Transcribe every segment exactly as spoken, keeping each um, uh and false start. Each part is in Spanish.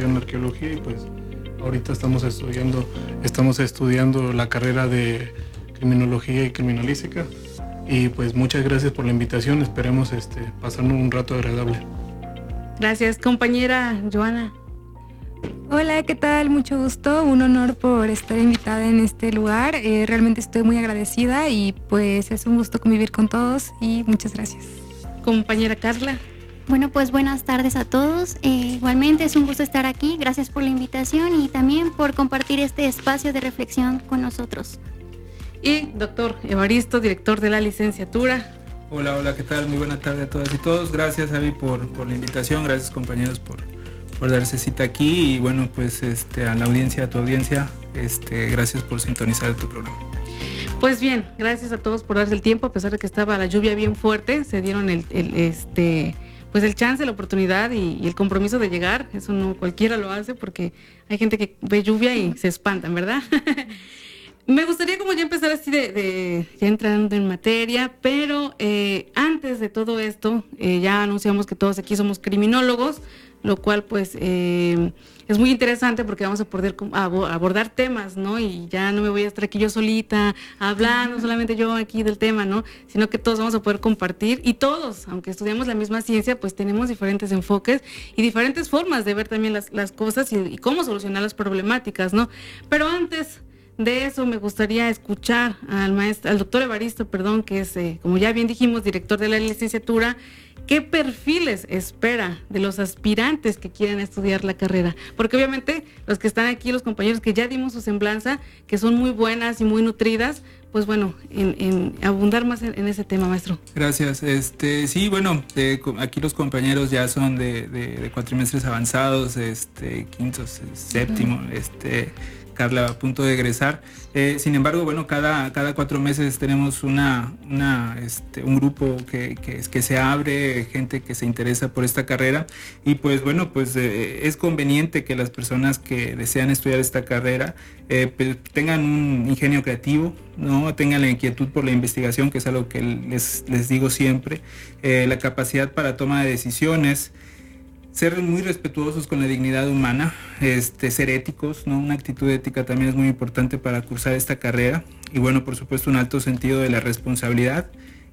en arqueología y pues ahorita estamos estudiando, estamos estudiando la carrera de criminología y criminalística y pues muchas gracias por la invitación, esperemos este, pasarnos un rato agradable. Gracias, compañera Joana. Hola, ¿qué tal? Mucho gusto, un honor por estar invitada en este lugar, eh, realmente estoy muy agradecida y pues es un gusto convivir con todos y muchas gracias. Compañera Carla. Bueno, pues buenas tardes a todos, eh, igualmente es un gusto estar aquí, gracias por la invitación y también por compartir este espacio de reflexión con nosotros. Y doctor Evaristo, director de la licenciatura. Hola, hola, ¿qué tal? Muy buena tarde a todas y todos, gracias Avi por, por la invitación, gracias compañeros por... por darse cita aquí y bueno pues este a la audiencia, a tu audiencia, este gracias por sintonizar tu programa. Pues bien, gracias a todos por darse el tiempo, a pesar de que estaba la lluvia bien fuerte, se dieron el, el este pues el chance, la oportunidad y, y el compromiso de llegar, eso no cualquiera lo hace porque hay gente que ve lluvia y se espantan, ¿verdad? Me gustaría como ya empezar así de, de ya entrando en materia, pero eh, antes de todo esto, eh, ya anunciamos que todos aquí somos criminólogos, lo cual pues eh, es muy interesante porque vamos a poder abordar temas, ¿no? Y ya no me voy a estar aquí yo solita hablando, solamente yo aquí del tema, ¿no? Sino que todos vamos a poder compartir y todos, aunque estudiamos la misma ciencia, pues tenemos diferentes enfoques y diferentes formas de ver también las, las cosas y, y cómo solucionar las problemáticas, ¿no? Pero antes de eso me gustaría escuchar al maestro, al doctor Evaristo, perdón, que es, eh, como ya bien dijimos, director de la licenciatura. ¿Qué perfiles espera de los aspirantes que quieren estudiar la carrera? Porque obviamente los que están aquí, los compañeros que ya dimos su semblanza, que son muy buenas y muy nutridas, pues bueno, en, en abundar más en, en ese tema, maestro. Gracias. Este, sí, bueno, eh, aquí los compañeros ya son de, de, de cuatrimestres avanzados, este, quinto, séptimo, uh-huh. este... Carla a punto de egresar. Eh, sin embargo, bueno, cada, cada cuatro meses tenemos una, una, este, un grupo que, que, que se abre, gente que se interesa por esta carrera y pues bueno, pues eh, es conveniente que las personas que desean estudiar esta carrera eh, pues, tengan un ingenio creativo, ¿no? Tengan la inquietud por la investigación, que es algo que les, les digo siempre, eh, la capacidad para toma de decisiones, ser muy respetuosos con la dignidad humana, este, ser éticos, ¿no? Una actitud ética también es muy importante para cursar esta carrera y bueno, por supuesto un alto sentido de la responsabilidad,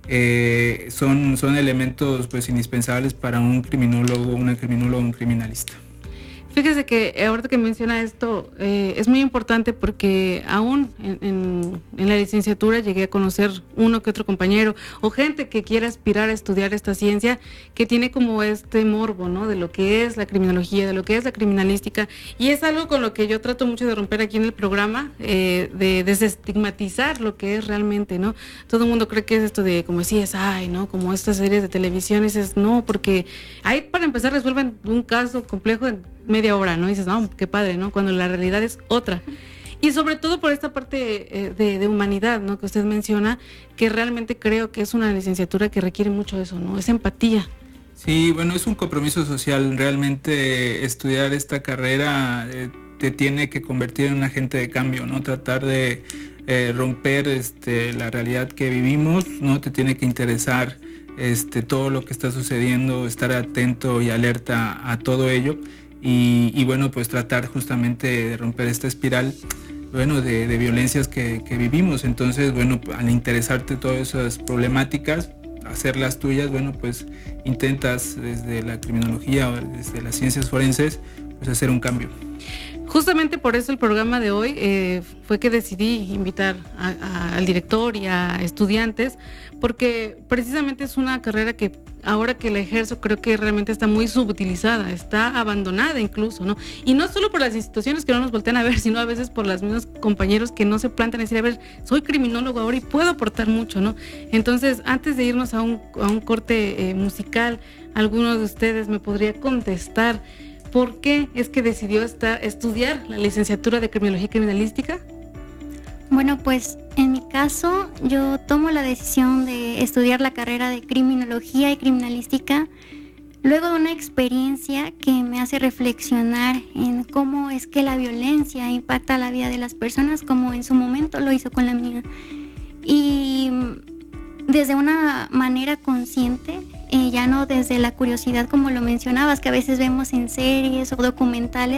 eh, son, son elementos pues indispensables para un criminólogo, una criminóloga, un criminalista. Fíjese que ahorita que menciona esto, eh, es muy importante porque aún en, en, en la licenciatura llegué a conocer uno que otro compañero o gente que quiere aspirar a estudiar esta ciencia que tiene como este morbo, ¿no? De lo que es la criminología, de lo que es la criminalística y es algo con lo que yo trato mucho de romper aquí en el programa, eh, de desestigmatizar lo que es realmente, ¿no? Todo el mundo cree que es esto de como C S I, ¿no? Como estas series de televisión, es no, porque ahí para empezar resuelven un caso complejo en media hora, ¿no? Y dices, no, qué padre, ¿no? Cuando la realidad es otra. Y sobre todo por esta parte eh, de, de humanidad, ¿no? Que usted menciona, que realmente creo que es una licenciatura que requiere mucho de eso, ¿no? Es empatía. Sí, bueno, es un compromiso social. Realmente estudiar esta carrera eh, te tiene que convertir en un agente de cambio, ¿no? Tratar de eh, romper este, la realidad que vivimos, ¿no? Te tiene que interesar este, todo lo que está sucediendo, estar atento y alerta a todo ello. Y, y bueno, pues tratar justamente de romper esta espiral, bueno, de, de violencias que, que vivimos. Entonces, bueno, al interesarte todas esas problemáticas, hacerlas tuyas, bueno, pues intentas desde la criminología o desde las ciencias forenses, pues hacer un cambio. Justamente por eso el programa de hoy eh, fue que decidí invitar a, a, al director y a estudiantes, porque precisamente es una carrera que ahora que la ejerzo creo que realmente está muy subutilizada, está abandonada incluso, ¿no? Y no solo por las instituciones que no nos voltean a ver, sino a veces por los mismos compañeros que no se plantan a decir, a ver, soy criminólogo ahora y puedo aportar mucho, ¿no? Entonces, antes de irnos a un, a un corte eh, musical, alguno de ustedes me podría contestar ¿por qué es que decidió esta, estudiar la licenciatura de Criminología y Criminalística? Bueno, pues en mi caso yo tomo la decisión de estudiar la carrera de Criminología y Criminalística luego de una experiencia que me hace reflexionar en cómo es que la violencia impacta la vida de las personas, como en su momento lo hizo con la mía. Y desde una manera consciente, eh, ya no desde la curiosidad como lo mencionabas, que a veces vemos en series o documentales,